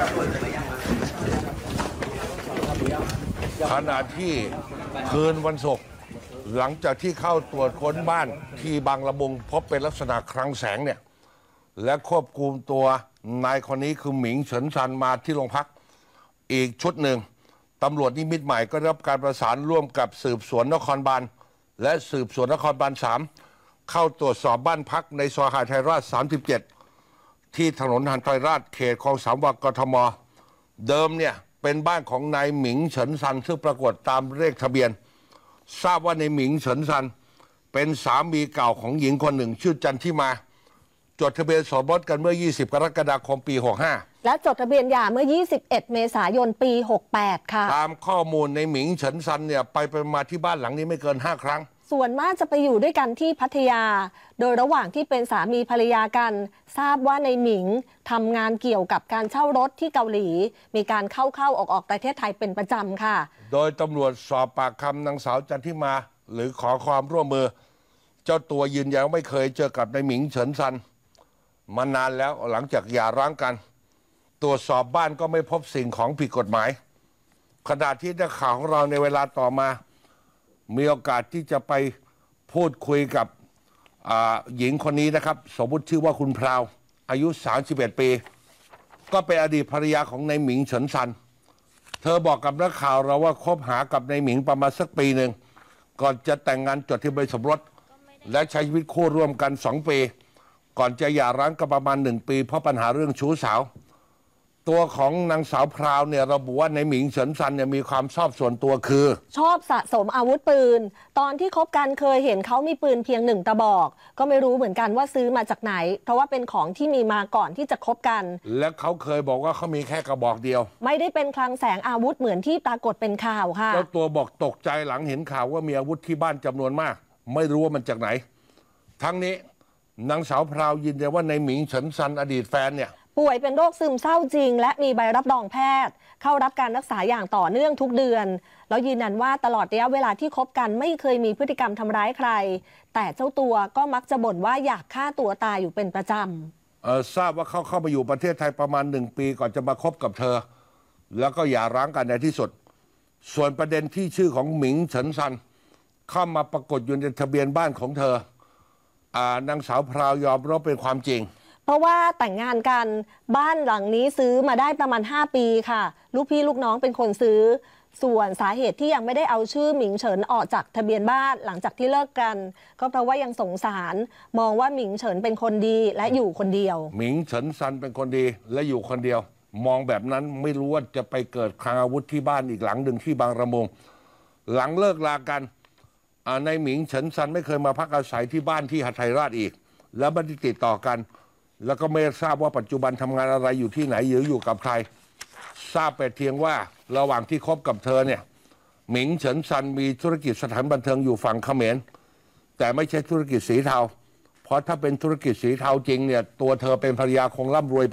ขณะที่คืนวันศุกร์หลังจากที่เข้าตรวจค้นบ้านที่บางละมุงพบเป็นลักษณะคลังแสงเนี่ยและควบคุมตัวนายคนนี้คือหมิงเฉินซันมาที่โรงพักอีกชุดหนึ่งตำรวจนิมิตรใหม่ก็ได้รับการประสานร่วมกับสืบสวนนครบาลและสืบสวนนครบาล3เข้าตรวจสอบบ้านพักในซอยหาดไทยราช37ที่ถนนหาดไทยราชเขตคลองสามวากทมเดิมเนี่ยเป็นบ้านของนายหมิงเฉินซันซึ่งปรากฏตามเลขทะเบียนทราบว่าในหมิงเฉินซันเป็นสามีเก่าของหญิงคนหนึ่งชื่อจันทิมาจดทะเบียนสมรสกันเมื่อ20กรกฎาคมปี65 และจดทะเบียนหย่าเมื่อ21เมษายนปี68ค่ะตามข้อมูลในหมิงเฉินซันเนี่ยไปมาที่บ้านหลังนี้ไม่เกิน5ครั้งส่วนมากจะไปอยู่ด้วยกันที่พัทยาโดยระหว่างที่เป็นสามีภรรยากันทราบว่าในหมิงทำงานเกี่ยวกับการเช่ารถที่เกาหลีมีการเข้าออกประเทศไทยเป็นประจำค่ะโดยตำรวจสอบปากคำนางสาวจันทิมาหรือขอความร่วมมือเจ้าตัวยืนยันไม่เคยเจอกับนายหมิงเฉินซันมานานแล้วหลังจากหย่าร้างกันตรวจสอบบ้านก็ไม่พบสิ่งของผิดกฎหมายขณะที่นักข่าวของเราในเวลาต่อมามีโอกาสที่จะไปพูดคุยกับหญิงคนนี้นะครับสมมติชื่อว่าคุณพราวอายุ31ปีก็เป็นอดีตภรรยาของนายหมิงเฉินซันเธอบอกกับนักข่าวเราว่าคบหากับนายหมิงประมาณสักปีหนึ่งก่อนจะแต่งงานจดทะเบียนสมรสและใช้ชีวิตคู่ร่วมกัน2ปีก่อนจะหย่าร้างกันประมาณ1ปีเพราะปัญหาเรื่องชู้สาวตัวของนางสาวพราวเนี่ยระบุว่าในหมิงเฉินซันเนี่ยมีความชอบส่วนตัวคือชอบสะสมอาวุธปืนตอนที่คบกันเคยเห็นเขามีปืนเพียง1 กระบอกก็ไม่รู้เหมือนกันว่าซื้อมาจากไหนเพราะว่าเป็นของที่มีมาก่อนที่จะคบกันและเขาเคยบอกว่าเขามีแค่กระบอกเดียวไม่ได้เป็นคลังแสงอาวุธเหมือนที่ปรากฏเป็นข่าวค่ะแล้วตัวบอกตกใจหลังเห็นข่าวว่ามีอาวุธที่บ้านจำนวนมากไม่รู้ว่ามันจากไหนทั้งนี้นางสาวพราวยืนยันว่าในหมิงเฉินซันอดีตแฟนเนี่ยป่วยเป็นโรคซึมเศร้าจริงและมีใบรับรองแพทย์เข้ารับการรักษาอย่างต่อเนื่องทุกเดือนแล้วยืนยันว่าตลอดระยะเวลาที่คบกันไม่เคยมีพฤติกรรมทำร้ายใครแต่เจ้าตัวก็มักจะบ่นว่าอยากฆ่าตัวตายอยู่เป็นประจำทราบว่าเขาเข้ามาอยู่ประเทศไทยประมาณ1 ปีก่อนจะมาคบกับเธอแล้วก็หย่าร้างกันในที่สุดส่วนประเด็นที่ชื่อของหมิงเฉินซันเข้ามาปรากฏอยู่ในทะเบียนบ้านของเธอนางสาวพราวยอมรับเป็นความจริงเพราะว่าแต่งงานกันบ้านหลังนี้ซื้อมาได้ประมาณ5 ปีค่ะลูกพี่ลูกน้องเป็นคนซื้อส่วนสาเหตุที่ยังไม่ได้เอาชื่อหมิงเฉินออกจากทะเบียนบ้านหลังจากที่เลิกกันก็เพราะว่ายังสงสารมองว่าหมิงเฉินเป็นคนดีและอยู่คนเดียวหมิงเฉินซันเป็นคนดีและอยู่คนเดียวมองแบบนั้นไม่รู้ว่าจะไปเกิดคลังอาวุธที่บ้านอีกหลังหนึ่งที่บางระมุงหลังเลิกลากันในหมิงเฉินซันไม่เคยมาพักอาศัยที่บ้านที่หาดไทยราชอีกแล้วไม่ได้ติดต่อกันแล้วก็ไม่ทราบว่าปัจจุบันทำงานอะไรอยู่ที่ไหนหรืออยู่กับใครทราบแต่เพียงว่าระหว่างที่คบกับเธอเนี่ยหมิงเฉินซันมีธุรกิจสถานบันเทิงอยู่ฝั่งเขมรแต่ไม่ใช่ธุรกิจสีเทาเพราะถ้าเป็นธุรกิจสีเทาจริงเนี่ยตัวเธอเป็นภรรยาคงร่ำรวย